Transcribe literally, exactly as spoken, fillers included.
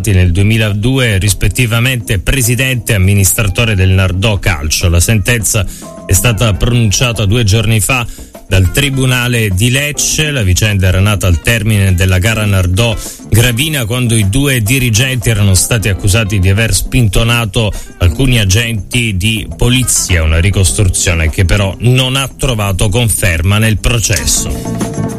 stati nel duemiladue rispettivamente presidente e amministratore del Nardò Calcio. La sentenza è stata pronunciata due giorni fa dal Tribunale di Lecce. La vicenda era nata al termine della gara Nardò Gravina, quando i due dirigenti erano stati accusati di aver spintonato alcuni agenti di polizia, una ricostruzione che però non ha trovato conferma nel processo.